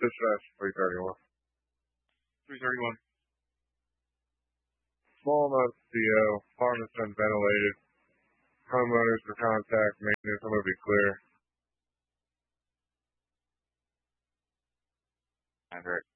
Dispatch 331. 331. Small amounts of CO. Apartment's unventilated. Homeowners for contact. Maintenance. I'm going to be clear. I've heard.